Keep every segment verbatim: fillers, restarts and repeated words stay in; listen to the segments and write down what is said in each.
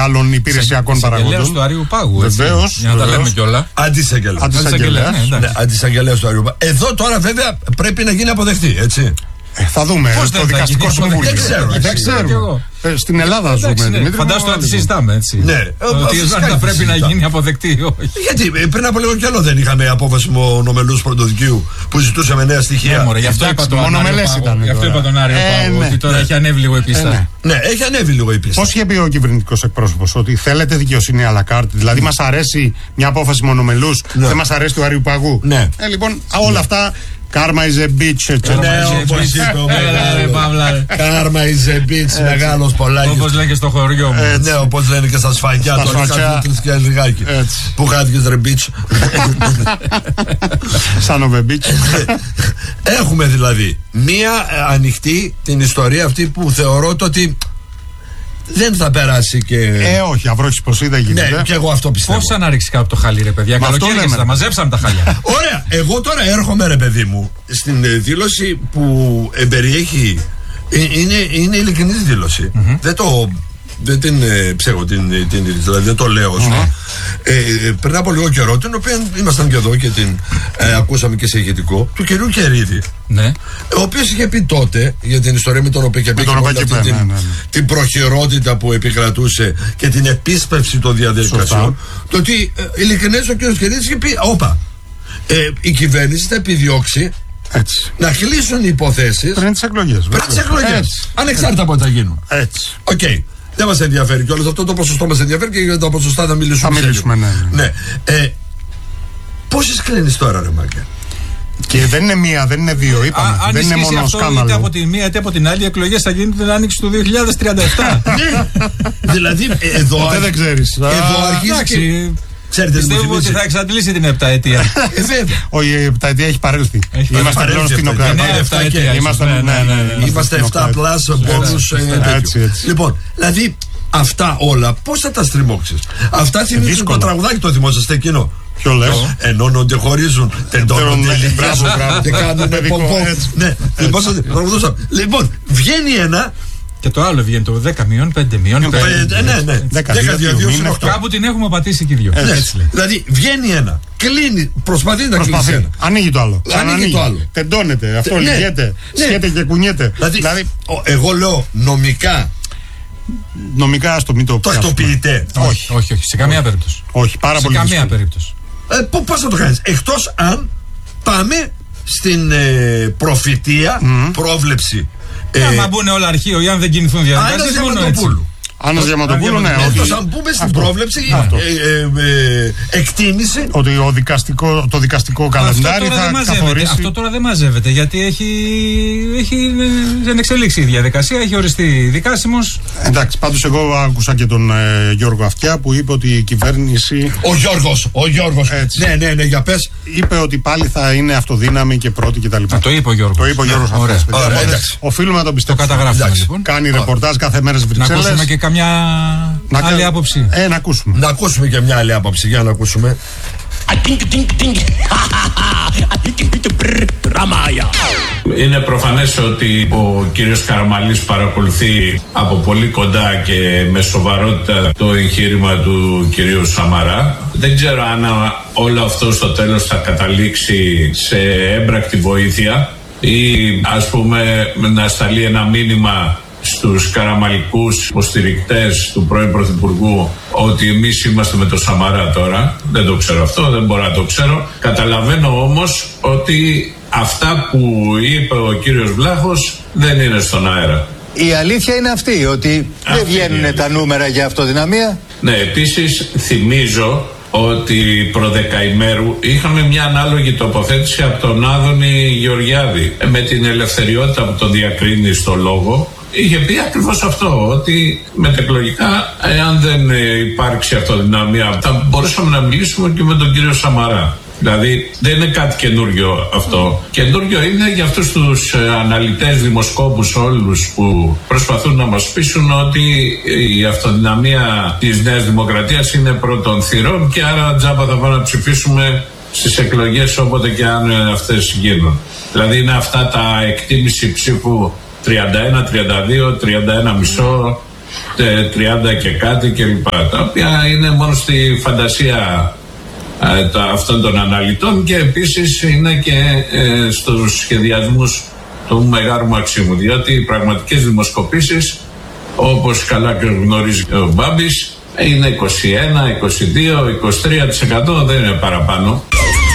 άλλων υπηρεσιακών παραγόντων. Αντισαγγελέας του Αριού Πάγου. Βεβαίως. Για να τα λέμε κιόλα. Αντισαγγελέας. Αντισαγγελέας του Αριού Πάγου. Εδώ τώρα βέβαια πρέπει να γίνει αποδεκτή, έτσι. Ε, θα δούμε. Πώς το δικαστικό συμβούλιο. Δεν ξέρω. Δεν ξέρουμε. Ε, στην Ελλάδα ζούμε. Δημήτρη. Φαντάζομαι να τη συζητάμε, έτσι. Ναι. Ότι θα πρέπει να γίνει αποδεκτή. Γιατί πριν από λίγο καιρό δεν είχαμε απόφαση μονομελούς πρωτοδικείου που ζητούσαμε νέα στοιχεία. Γι' αυτό είπα τον Άριο Πάγου. Ότι τώρα έχει ανέβει λίγο η πίστα. Ναι, έχει ανέβει λίγο η πίστα. Πώς είχε πει ο κυβερνητικός εκπρόσωπος, ότι θέλετε δικαιοσύνη à la carte, δηλαδή μας αρέσει μια απόφαση μονομελούς, δεν μας αρέσει του Άριου Πάγου. Ναι. Ε, λοιπόν, όλα αυτά. Karma is a bitch. Ναι, όπως είπε ο Μέγαλος. Karma is a bitch, μεγάλος Πολάκης. Όπως λένε και στο χωριό μου. Ναι, όπως λένε και στα σφαγιά. Στα σφαγιά. Που χάθηκες ρε bitch. Σαν ο bitch. Έχουμε δηλαδή μία ανοιχτή την ιστορία αυτή που θεωρώ ότι δεν θα περάσει και. Ε, όχι, αυρόχης πως είδα γίνεται. Ναι, και εγώ αυτό πιστεύω. Πώς να ρίξει κάτω το χαλί, ρε παιδιά. Καλοκαίρι θα μαζέψαμε τα χαλιά. Ωραία, εγώ τώρα έρχομαι, ρε παιδί μου, στην δήλωση που εμπεριέχει. Είναι, είναι ειλικρινής δήλωση. Mm-hmm. Δεν το. Δεν την ε, ψέγω την, την, δηλαδή δεν το λέω mm-hmm. ε, ε, πριν από λίγο καιρό, την οποία ήμασταν και εδώ και την ε, ακούσαμε και σε ηχητικό, του κυρίου Κερίδη, ναι. ο οποίος είχε πει τότε για την ιστορία με τον ΟΠΕΚΕΠ και όλη αυτή την, ναι, ναι, ναι. την προχειρότητα που επικρατούσε και την επίσπευση των διαδικασιών, το ότι ε, ειλικρινές ο κύριος Κερίδης είχε πει όπα, ε, η κυβέρνηση θα επιδιώξει έτσι. Να κλείσουν οι υποθέσεις πριν τις εκλογές, πριν τις εκλογές ανεξάρτητα από ό,τι θα γίνουν. Έτσι. Οκ. Okay. Δεν μας ενδιαφέρει κιόλας αυτό, το ποσοστό μας ενδιαφέρει και για τα ποσοστά θα μιλήσουμε. Θα μιλήσουμε, ναι. ναι. ναι. Ε, πόσες κλείνεις τώρα, ρε Μάρκε? Και δεν είναι μία, δεν είναι δύο, είπαμε. Α, δεν είναι μόνο σκάνδαλο. Είτε από τη μία είτε από την άλλη, οι εκλογές θα γίνουν την άνοιξη του δύο χιλιάδες τριάντα επτά. Ναι. Δηλαδή, εδώ. Ποτέ δεν ξέρεις. Εδώ αρχίζει. Ξέρετε, πιστεύω ότι θα εξαντλήσει την επταετία. Ε, βέβαια. Όχι, η επταετία έχει παρέλθει. Είμαστε πλέον στην επταετία. Είμαστε επτά πλάς μπόνους. Λοιπόν, δηλαδή αυτά όλα πώς θα τα στριμώξεις? Αυτά θυμίζουν το τραγουδάκι το θυμόσαστε εκείνο. Ποιο λες? Ενώνονται, χωρίζουν, τεντώνονται, λυμπράζουν, δεν κάνουνε πομπό. Ναι, λοιπόν, βγαίνει ένα. Και το άλλο βγαίνει το δέκα μείον πέντε μείον πέντε. Ναι, ναι, δέκα δύο οκτώ. Κάπου την έχουμε πατήσει και δυο. Δηλαδή βγαίνει ένα, κλείνει, προσπαθεί να κλείσει ένα. Ανοίγει το άλλο. Ανοίγει το άλλο. Τεντώνεται, αυτό λυγέται, σχέται και κουνιέται. Δηλαδή, εγώ λέω νομικά. Νομικά στο μην το τακτοποιητέ. Όχι, όχι, σε καμία περίπτωση. Όχι, πάρα πολύ. Σε καμία περίπτωση. Πώς θα το κάνεις? Εκτός αν πάμε στην προφητεία, πρόβλεψη. Άμα μπουν όλα αρχείο ή αν δεν κινηθούν διαδικασίες, μόνο έτσι. Άννα Διαματοπούλου, ναι. Εκτός αν πούμε στην πρόβλεψη, εκτίμηση. Ότι ο δικαστικό, το δικαστικό καλεντάρι θα καθορίσει. Αυτό τώρα δεν μαζεύεται, γιατί έχει, έχει δεν εξελίξει η διαδικασία, έχει οριστεί δικάσιμος. Εντάξει, πάντως εγώ άκουσα και τον ε, Γιώργο Αυτιά που είπε ότι η κυβέρνηση. Ο Γιώργος, ο Γιώργος. Έτσι. Ναι, ναι, ναι, για πες. Είπε ότι πάλι θα είναι αυτοδύναμη και πρώτη κτλ. Το είπε ο Γιώργος. Το είπε ο Γιώργος Αυτιάς. Οφείλουμε να το πιστέψουμε. Το καταγράφουμε λοιπόν. Κάνει ρεπορτάζ κάθε μέρα στις Βρυξέλλες. Να ακούσουμε και καμιά να άλλη κα... άποψη. Ε, να ακούσουμε. Να ακούσουμε και μια άλλη άποψη. Για να ακούσουμε. Είναι προφανές ότι ο κύριος Καραμανλής παρακολουθεί από πολύ κοντά και με σοβαρότητα το εγχείρημα του κυρίου Σαμαρά. Δεν ξέρω αν όλο αυτό στο τέλος θα καταλήξει σε έμπρακτη βοήθεια ή ας πούμε να σταλεί ένα μήνυμα στους καραμαλικούς υποστηρικτές του πρώην Πρωθυπουργού ότι εμείς είμαστε με το Σαμαρά τώρα. Δεν το ξέρω αυτό, δεν μπορώ να το ξέρω. Καταλαβαίνω όμως ότι αυτά που είπε ο κύριος Βλάχος δεν είναι στον αέρα. Η αλήθεια είναι αυτή, ότι αυτή δεν βγαίνουν τα νούμερα για αυτοδυναμία. Ναι, επίσης θυμίζω ότι προδεκαημέρου είχαμε μια ανάλογη τοποθέτηση από τον Άδωνη Γεωργιάδη με την ελευθεριότητα που τον διακρίνει στο λόγο. Είχε πει ακριβώς αυτό, ότι μετεκλογικά, εάν δεν υπάρξει αυτοδυναμία, θα μπορούσαμε να μιλήσουμε και με τον κύριο Σαμαρά. Δηλαδή δεν είναι κάτι καινούριο αυτό. Καινούριο είναι για αυτούς τους αναλυτές, δημοσκόπους όλους που προσπαθούν να μας πείσουν ότι η αυτοδυναμία της Νέας Δημοκρατίας είναι πρώτων θυρών και άρα τζάμπα θα πάμε να ψηφίσουμε στις εκλογές όποτε και αν αυτές γίνουν. Δηλαδή είναι αυτά τα εκτίμηση ψήφου τριάντα ένα, τριάντα δύο, τριάντα ένα κόμμα πέντε τριάντα και κάτι κλπ. Τα οποία είναι μόνο στη φαντασία ε, τα, αυτών των αναλυτών και επίσης είναι και ε, στους σχεδιασμούς του Μεγάλου Μαξίμου, διότι οι πραγματικές δημοσκοπήσεις, όπως καλά γνωρίζει ο Μπάμπης, είναι είκοσι ένα, είκοσι δύο, είκοσι τρία τοις εκατό, δεν είναι παραπάνω.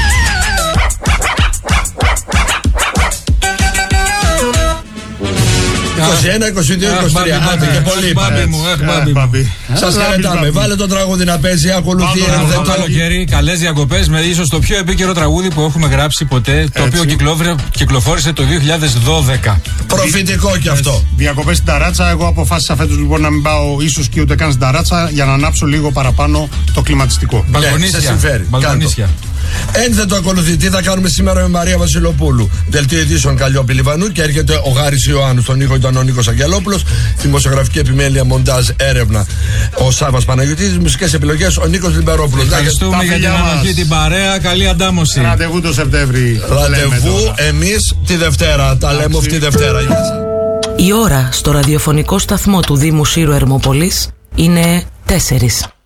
είκοσι ένα, είκοσι δύο, είκοσι τρία. Άντε και πολύ είπαμε. Σας χαιρετάμε. Βάλε το τραγούδι να παίζει. Ακολουθεί το καλοκαίρι. Καλές διακοπές με ίσως το πιο επίκαιρο τραγούδι που έχουμε γράψει ποτέ. Το οποίο κυκλοφόρησε το δύο χιλιάδες δώδεκα. Προφητικό κι αυτό. Διακοπές στην ταράτσα. Εγώ αποφάσισα φέτος λοιπόν να μην πάω ίσως και ούτε καν στην ταράτσα για να ανάψω λίγο παραπάνω το κλιματιστικό. Μπαλκονίσια. Ένθετο ακολουθεί. Τι θα κάνουμε σήμερα με Μαρία Βασιλοπούλου. Δελτίο ειδήσεων Καλλιόπη Λιβανού και έρχεται ο Γάρης Ιωάννου. Στον ήχο ήταν ο Νίκος Αγγελόπουλος. Δημοσιογραφική επιμέλεια, μοντάζ, έρευνα ο Σάββας Παναγιωτίδης. Μουσικές επιλογές ο Νίκος Λιμπερόπουλος. Ευχαριστούμε για την ανοχή, την παρέα. Καλή αντάμωση. Ραντεβού το Σεπτέμβρη. Ραντεβού εμείς τη Δευτέρα. Τα λέμε αυτή τη Δευτέρα. Η ώρα στο ραδιοφωνικό σταθμό του Δήμου Σύρου Ερμοπολής είναι τέσσερις.